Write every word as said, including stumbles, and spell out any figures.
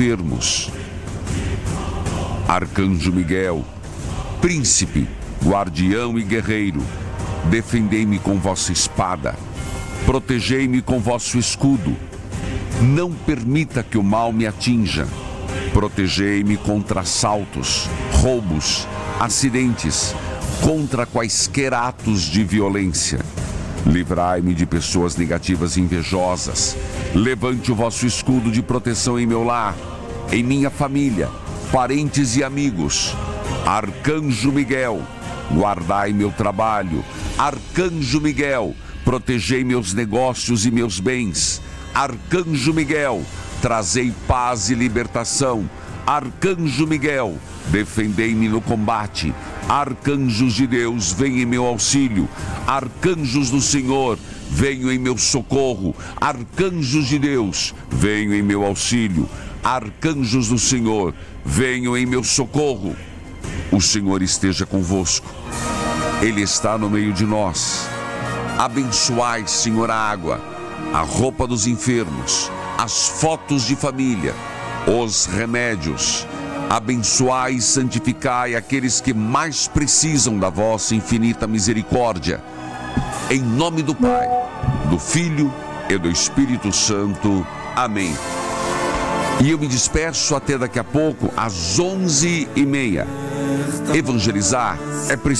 enfermos. Arcanjo Miguel, príncipe, guardião e guerreiro, defendei-me com vossa espada, protegei-me com vosso escudo. Não permita que o mal me atinja. Protegei-me contra assaltos, roubos, acidentes, contra quaisquer atos de violência. Livrai-me de pessoas negativas e invejosas. Levante o vosso escudo de proteção em meu lar, em minha família, parentes e amigos. Arcanjo Miguel, guardai meu trabalho. Arcanjo Miguel, protegei meus negócios e meus bens. Arcanjo Miguel, trazei paz e libertação. Arcanjo Miguel, defendei-me no combate. Arcanjos de Deus, venham em meu auxílio. Arcanjos do Senhor, venham em meu socorro. Arcanjos de Deus, venham em meu auxílio. Arcanjos do Senhor, venham em meu socorro. O Senhor esteja convosco. Ele está no meio de nós. Abençoai, Senhor, a água, a roupa dos enfermos, as fotos de família, os remédios. Abençoai e santificai aqueles que mais precisam da vossa infinita misericórdia. Em nome do Pai, do Filho e do Espírito Santo. Amém. E eu me despeço até daqui a pouco, às onze e meia. Evangelizar é preciso.